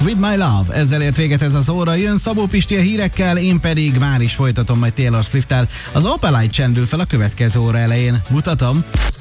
With My Love. Ezzel ért véget ez az óra. Jön Szabó Pisti a hírekkel, én pedig már is folytatom majd Taylor Swift-tel. Az Opalite csendül fel a következő óra elején. Mutatom.